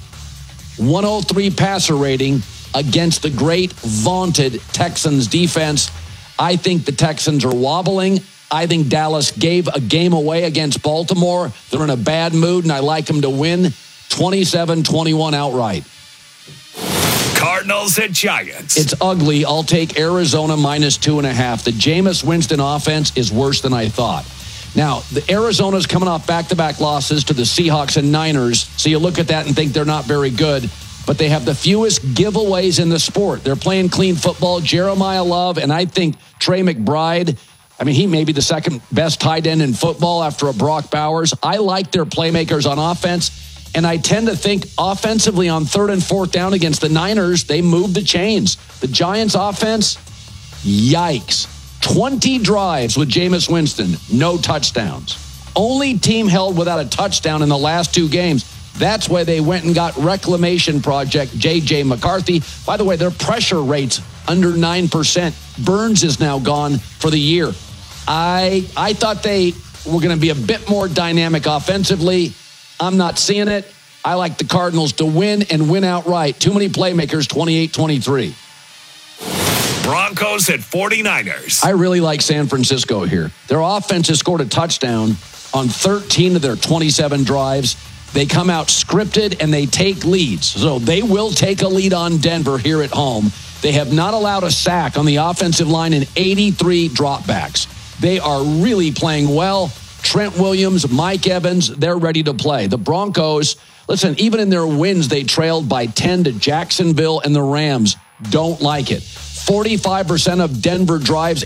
103 passer rating against the great, vaunted Texans defense. I think the Texans are wobbling. I think Dallas gave a game away against Baltimore. They're in a bad mood, and I like them to win 27-21 outright. Cardinals at Giants. It's ugly. I'll take Arizona -2.5. The Jameis Winston offense is worse than I thought. Now, the Arizona's coming off back-to-back losses to the Seahawks and Niners, so you look at that and think they're not very good. But they have the fewest giveaways in the sport. They're playing clean football. Jeremiah Love, and I think Trey McBride, I mean, he may be the second best tight end in football after a Brock Bowers. I like their playmakers on offense, and I tend to think offensively on 3rd and 4th down against the Niners, they move the chains. The Giants' offense, yikes. 20 drives with Jameis Winston, no touchdowns. Only team held without a touchdown in the last 2 games. That's why they went and got Reclamation Project J.J. McCarthy. By the way, their pressure rate's under 9%. Burns is now gone for the year. I thought they were going to be a bit more dynamic offensively. I'm not seeing it. I like the Cardinals to win and win outright. Too many playmakers, 28-23. Broncos at 49ers. I really like San Francisco here. Their offense has scored a touchdown on 13 of their 27 drives. They come out scripted and they take leads. So they will take a lead on Denver here at home. They have not allowed a sack on the offensive line in 83 dropbacks. They are really playing well. Trent Williams, Mike Evans, they're ready to play. The Broncos, listen, even in their wins, they trailed by 10 to Jacksonville and the Rams. Don't like it. 45% of Denver drives